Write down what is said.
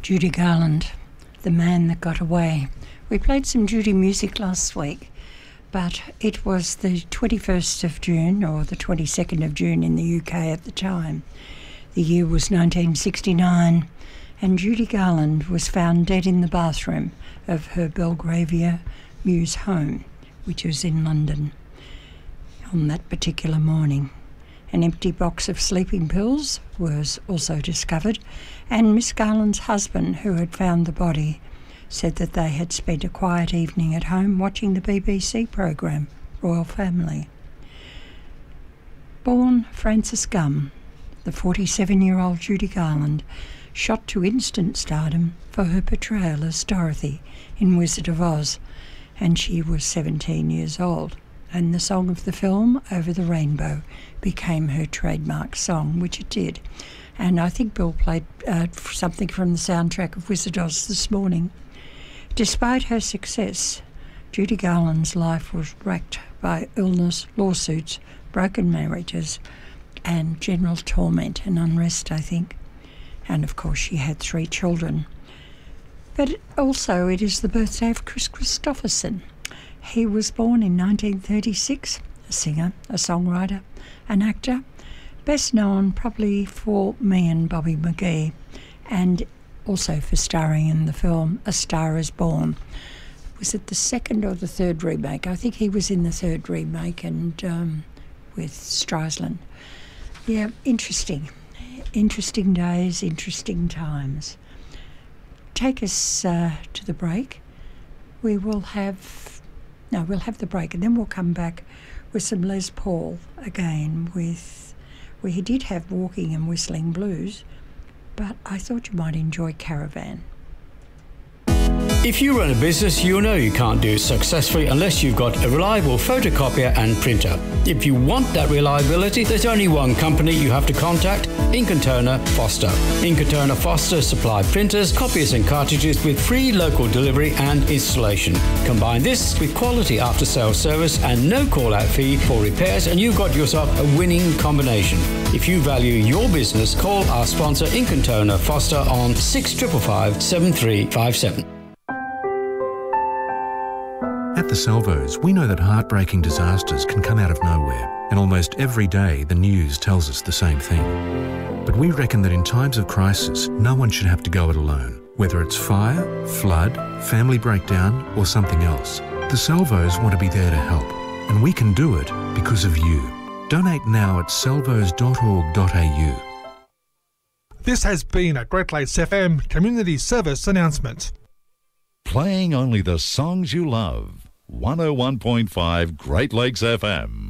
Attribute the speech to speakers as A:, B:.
A: Judy Garland, The Man That Got Away. We played some Judy music last week, but it was the 21st of June or the 22nd of June in the UK at the time. The year was 1969, and Judy Garland was found dead in the bathroom of her Belgravia Mews home, which was in London, on that particular morning. An empty box of sleeping pills was also discovered, and Miss Garland's husband, who had found the body, said that they had spent a quiet evening at home watching the BBC program, Royal Family. Born Frances Gumm, the 47-year-old Judy Garland shot to instant stardom for her portrayal as Dorothy in Wizard of Oz, and she was 17 years old. And the song of the film, Over the Rainbow, became her trademark song, which it did. And I think Bill played something from the soundtrack of Wizard of Oz this morning. Despite her success, Judy Garland's life was racked by illness, lawsuits, broken marriages, and general torment and unrest, I think. And of course she had 3 children. But also it is the birthday of Chris Christopherson. He was born in 1936, a singer, a songwriter, an actor, best known probably for Me and Bobby McGee, and also for starring in the film A Star Is Born. Was it the 2nd or the 3rd remake? I think he was in the 3rd remake, and with Streisand. Yeah, interesting. Interesting days, interesting times. Take us to the break. We'll have the break, and then we'll come back with some Les Paul again where he did have Walking and Whistling Blues, but I thought you might enjoy Caravan.
B: If you run a business, you know you can't do it successfully unless you've got a reliable photocopier and printer. If you want that reliability, there's only one company you have to contact: Ink & Turner Foster. Ink & Turner Foster supply printers, copiers and cartridges with free local delivery and installation. Combine this with quality after-sales service and no call-out fee for repairs, and you've got yourself a winning combination. If you value your business, call our sponsor Ink & Turner Foster on 6555 7357.
C: At the Salvos, we know that heartbreaking disasters can come out of nowhere, and almost every day the news tells us the same thing. But we reckon that in times of crisis, no one should have to go it alone. Whether it's fire, flood, family breakdown, or something else, the Salvos want to be there to help. And we can do it because of you. Donate now at salvos.org.au.
D: This has been a Great Lakes FM Community Service announcement.
E: Playing only the songs you love. 101.5 Great Lakes FM.